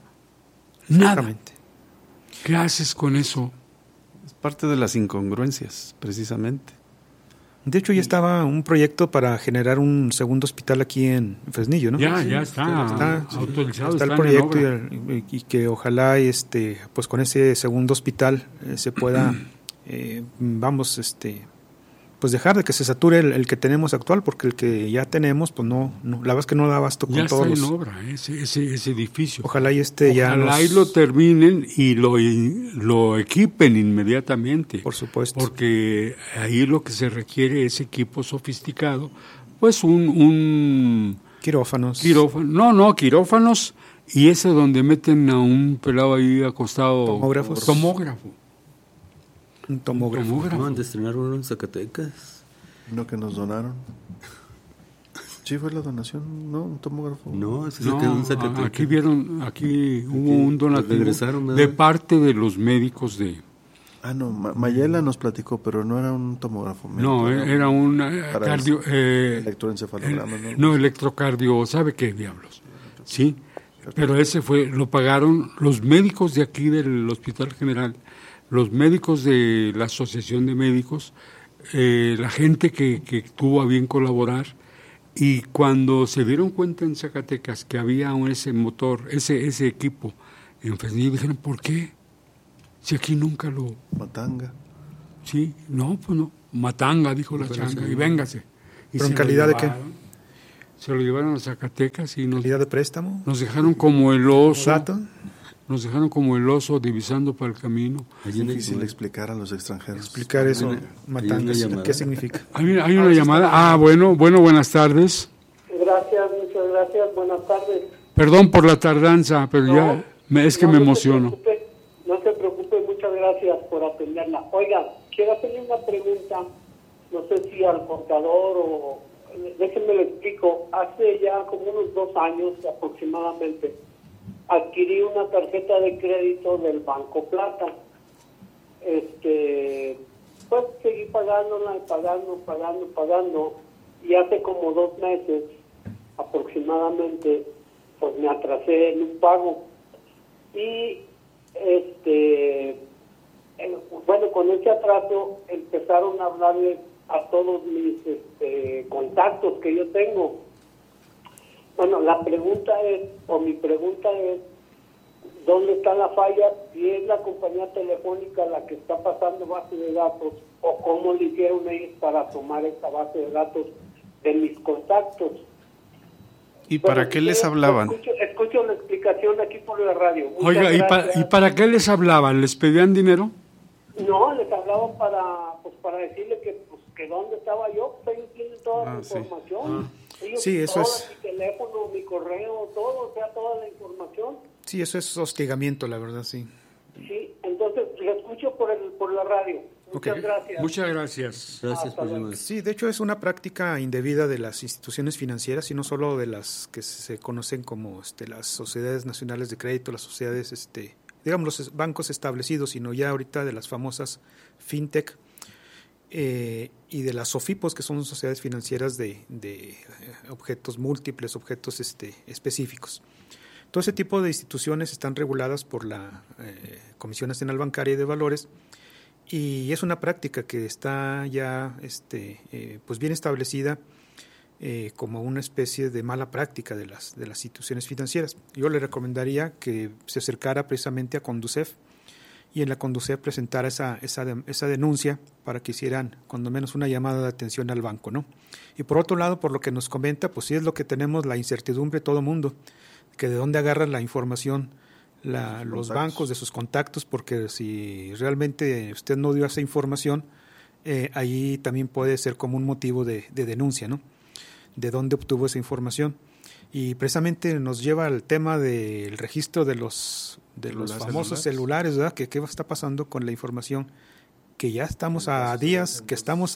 ¿Qué haces con eso? Es parte de las incongruencias, precisamente. De hecho, ya estaba un proyecto para generar un segundo hospital aquí en Fresnillo, ¿no? Ya está autorizado. Está el proyecto y que ojalá pues con ese segundo hospital se pueda, pues dejar de que se sature el que tenemos actual, porque el que ya tenemos, pues no la verdad es que no da abasto con todos los... Ya está en obra ese edificio. Ojalá y Ojalá y lo terminen y lo equipen inmediatamente. Por supuesto. Porque ahí lo que se requiere es equipo sofisticado, pues un quirófanos. Quirófanos, y ese donde meten a un pelado ahí acostado. Tomógrafo. Un tomógrafo. Acaban de estrenar uno en Zacatecas. Uno que nos donaron. Sí, fue la donación, ¿no? Un tomógrafo. No, ese se quedó en Zacatecas. Aquí hubo un donativo de parte de los médicos de... no, Mayela nos platicó, pero no era un tomógrafo. No, era un electroencefalograma. No, electrocardio, ¿sabe qué diablos? Sí, Pero ese lo pagaron los médicos de aquí del Hospital General, los médicos de la Asociación de Médicos, la gente que tuvo a bien colaborar, y cuando se dieron cuenta en Zacatecas que había ese motor, ese equipo en Fresnillo, dijeron, ¿por qué? Si aquí nunca lo... Matanga. Sí, no, pues no. Matanga, dijo la changa, y véngase. Y ¿pero en calidad de qué? Se lo llevaron a Zacatecas y ¿calidad de préstamo? Nos dejaron como el oso. ¿Dato? Nos dejaron como el oso divisando para el camino. Es difícil explicar a los extranjeros. Explicar eso, Matanga, ¿qué significa? Hay una llamada. Bueno, buenas tardes. Gracias, muchas gracias, buenas tardes. Perdón por la tardanza, pero me emociono. No se preocupe, muchas gracias por atenderla. Oiga, quiero hacerle una pregunta, no sé si al contador o... Déjenme lo explico. Hace ya como unos 2 años aproximadamente, adquirí una tarjeta de crédito del Banco Plata. Pues seguí pagándola, pagando, y hace como 2 meses aproximadamente, pues me atrasé en un pago. Y bueno, con ese atraso empezaron a hablarle a todos mis contactos que yo tengo. Bueno, mi pregunta es, ¿dónde está la falla? Si es la compañía telefónica la que está pasando base de datos, o cómo le hicieron ellos para tomar esta base de datos de mis contactos. ¿Y para qué les hablaban? Escucho la explicación aquí por la radio. Oiga, ¿y para qué les hablaban? ¿Les pedían dinero? No, les hablaban para decirle que dónde estaba yo, pues ellos tienen toda la información. Sí, eso es... Mi teléfono, mi correo, todo, o sea, toda la información. Sí, eso es hostigamiento, la verdad, sí. Sí, entonces lo escucho por la radio. Muchas gracias. Muchas gracias. Gracias por llamar. Sí, de hecho es una práctica indebida de las instituciones financieras, y no solo de las que se conocen como las sociedades nacionales de crédito, las sociedades, digamos, los bancos establecidos, sino ya ahorita de las famosas fintech, y de las SOFIPOS, que son sociedades financieras de objetos múltiples, objetos específicos. Todo ese tipo de instituciones están reguladas por la Comisión Nacional Bancaria y de Valores, y es una práctica que está ya pues bien establecida como una especie de mala práctica de las instituciones financieras. Yo le recomendaría que se acercara precisamente a Conducef, y en la Conducef presentara esa denuncia para que hicieran cuando menos una llamada de atención al banco, ¿no? Y por otro lado, por lo que nos comenta, pues sí es lo que tenemos, la incertidumbre todo mundo, que de dónde agarran la información los bancos de sus contactos, porque si realmente usted no dio esa información, ahí también puede ser como un motivo de denuncia, ¿no? De dónde obtuvo esa información. Y precisamente nos lleva al tema del registro de los famosos celulares, ¿verdad? ¿Qué está pasando con la información? Que ya estamos a días,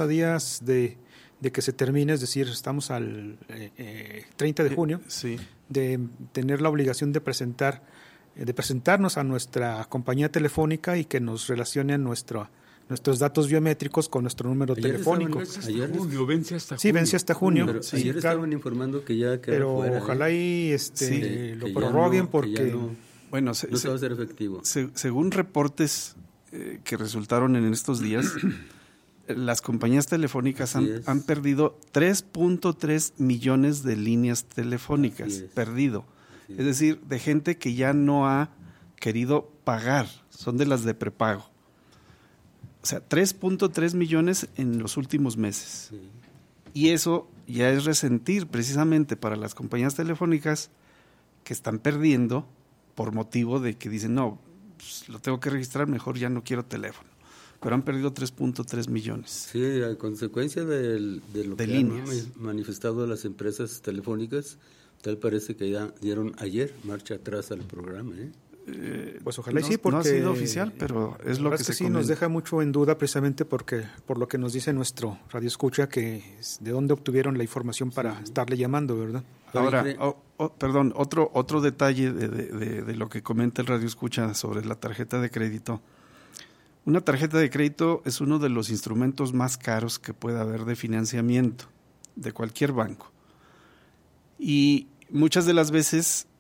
de que se termine, es decir, estamos al 30 de junio, de tener la obligación de presentarnos a nuestra compañía telefónica y que nos relacionen nuestros datos biométricos con nuestro número telefónico. Vence hasta junio. Sí, vence hasta junio. Pero ayer estaban informando que ya quedó pero fuera, ojalá y lo prorroguen porque... Bueno, no se va a hacer efectivo. Según reportes que resultaron en estos días, las compañías telefónicas han perdido 3.3 millones de líneas telefónicas. Perdido. Es decir, de gente que ya no ha querido pagar. Son de las de prepago. O sea, 3.3 millones en los últimos meses. Sí. Y eso ya es resentir precisamente para las compañías telefónicas que están perdiendo por motivo de que dicen, no, pues lo tengo que registrar, mejor ya no quiero teléfono. Pero han perdido 3.3 millones. Sí, a consecuencia de lo de que líneas han manifestado las empresas telefónicas, tal parece que ya dieron ayer marcha atrás al programa, pues ojalá sí, porque no ha sido oficial, pero es lo que se sí nos deja mucho en duda, precisamente porque por lo que nos dice nuestro radioescucha, que de dónde obtuvieron la información para estarle llamando, ¿verdad? Ahora, perdón, otro detalle de lo que comenta el radioescucha sobre la tarjeta de crédito. Una tarjeta de crédito es uno de los instrumentos más caros que puede haber de financiamiento de cualquier banco. Y muchas de las veces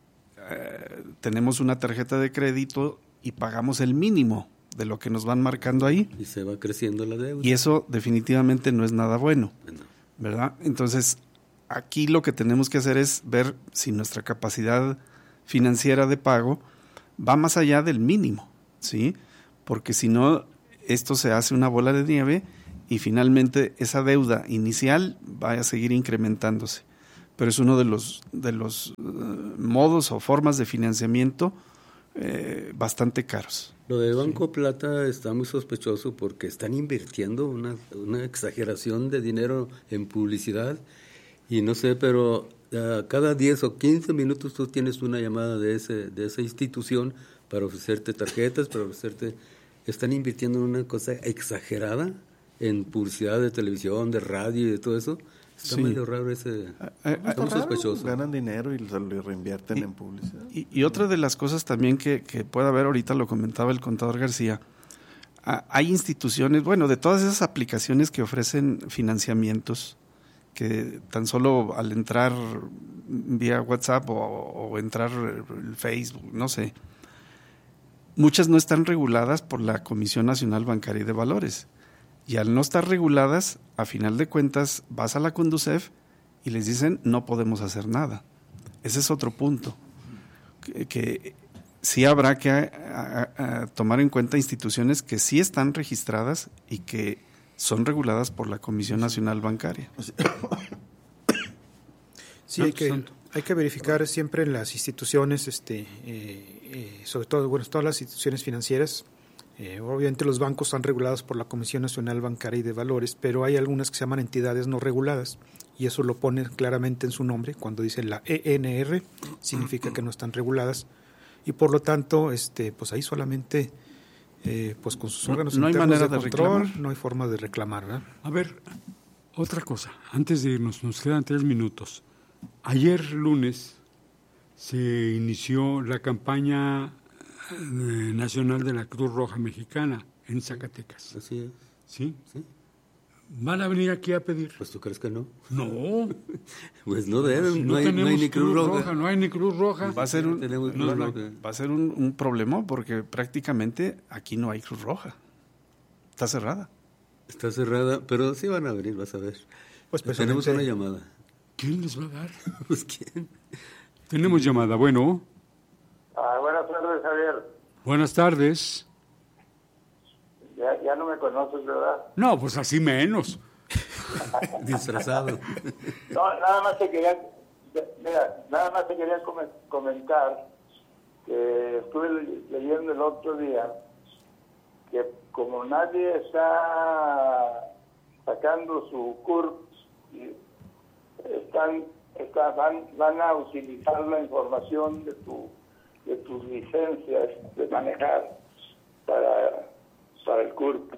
tenemos una tarjeta de crédito y pagamos el mínimo de lo que nos van marcando ahí. Y se va creciendo la deuda. Y eso definitivamente no es nada bueno, ¿verdad? Entonces, aquí lo que tenemos que hacer es ver si nuestra capacidad financiera de pago va más allá del mínimo, ¿sí? Porque si no, esto se hace una bola de nieve y finalmente esa deuda inicial va a seguir incrementándose. Pero es uno de los modos o formas de financiamiento bastante caros. Lo de Banco Plata está muy sospechoso porque están invirtiendo una exageración de dinero en publicidad y no sé, pero cada 10 o 15 minutos tú tienes una llamada de esa institución para ofrecerte tarjetas, para ofrecerte... Están invirtiendo en una cosa exagerada en publicidad de televisión, de radio y de todo eso. Está medio raro ese... Está muy sospechoso. Ganan dinero y lo reinvierten en publicidad. Y otra de las cosas también que puede haber, ahorita lo comentaba el contador García, hay instituciones, bueno, de todas esas aplicaciones que ofrecen financiamientos, que tan solo al entrar vía WhatsApp o entrar el Facebook, no sé, muchas no están reguladas por la Comisión Nacional Bancaria y de Valores. Y al no estar reguladas, a final de cuentas, vas a la Conducef y les dicen no podemos hacer nada. Ese es otro punto. Que sí habrá que tomar en cuenta instituciones que sí están registradas y que son reguladas por la Comisión Nacional Bancaria. Sí, hay que verificar siempre en las instituciones, sobre todo, bueno, todas las instituciones financieras. Obviamente los bancos están regulados por la Comisión Nacional Bancaria y de Valores, pero hay algunas que se llaman entidades no reguladas y eso lo pone claramente en su nombre. Cuando dice la ENR, significa que no están reguladas y por lo tanto, pues ahí solamente, pues con sus órganos no internos hay manera de control, no hay forma de reclamar, ¿verdad? A ver, otra cosa, antes de irnos, nos quedan 3 minutos. Ayer lunes se inició la campaña nacional de la Cruz Roja Mexicana en Zacatecas. Así es. ¿Sí? Sí. ¿Van a venir aquí a pedir? Pues tú crees que no. No. Pues no deben, no hay ni Cruz Roja. No hay ni Cruz Roja. Va a ser un problema porque prácticamente aquí no hay Cruz Roja. Está cerrada. Está cerrada, pero sí van a venir, vas a ver. Pues tenemos una llamada. ¿Quién les va a dar? Pues quién. Tenemos llamada, bueno. Buenas tardes, Javier. Buenas tardes. Ya no me conoces, ¿verdad? No, pues así menos. Disfrazado. No, nada más te quería comentar que estuve leyendo el otro día que como nadie está sacando su CURP, van a utilizar la información de tus licencias de manejar para el CURP.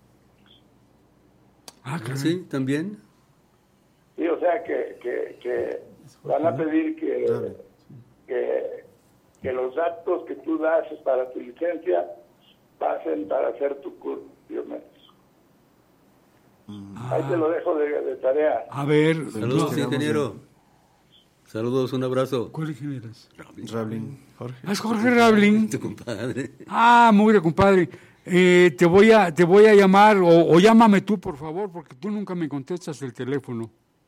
¿Sí? ¿También? Sí, o sea que van a pedir que los datos que tú das para tu licencia pasen para hacer tu CURP biométrico. Ahí te lo dejo de tarea. A ver. Saludos, ingeniero. Saludos, un abrazo. ¿Cuál ingeniero es? Rablin. Jorge. ¿Es Jorge Rablin? Tu compadre. Muy bien, compadre. Te voy a llamar, o llámame tú, por favor, porque tú nunca me contestas el teléfono.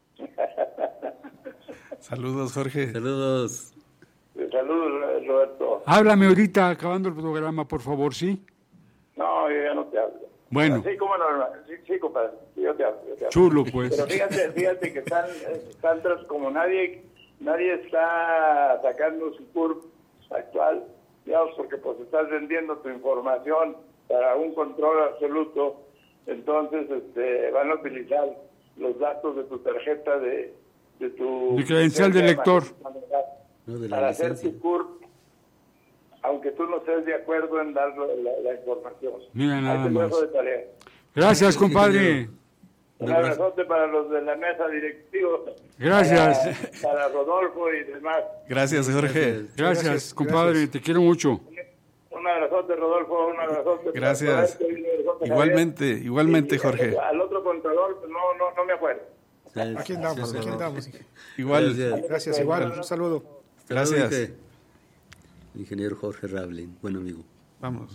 Saludos, Jorge. Saludos. Saludos, Roberto. Háblame ahorita, acabando el programa, por favor, ¿sí? No, yo ya no te hablo. Bueno. Sí, como normal. Sí, compadre. Yo te hablo. Chulo, pues. Pero fíjate que están como nadie está sacando su CURP actual, digamos, porque pues estás vendiendo tu información para un control absoluto, entonces van a utilizar los datos de tu tarjeta de tu... Mi credencial de lector. Para hacer tu CURP, aunque tú no estés de acuerdo en dar la información. Mira, nada más. De tarea. Gracias, compadre. Un abrazote para los de la mesa directiva. Gracias. Para Rodolfo y demás. Gracias, Jorge. Gracias, compadre. Gracias. Te quiero mucho. Un abrazote, Rodolfo. Un abrazote. Gracias. Igualmente, Jorge. Al otro contador, no me acuerdo. Aquí andamos. Igual. Gracias, igual. Un saludo. Gracias. el ingeniero Jorge Rablin, buen amigo. Vamos.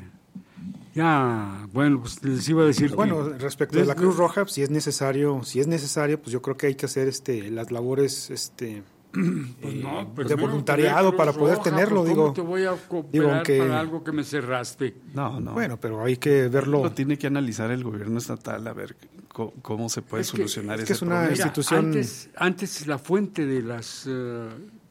Ya, bueno, pues les iba a decir. Bueno, respecto de la Cruz Roja, si es necesario, pues yo creo que hay que hacer las labores de voluntariado para poder tenerlo. Pues, ¿cómo te voy a cooperar para algo que me cerraste? No. Bueno, pero hay que verlo. Lo tiene que analizar el gobierno estatal a ver cómo se puede solucionar ese es una problema. institución. Antes la fuente de las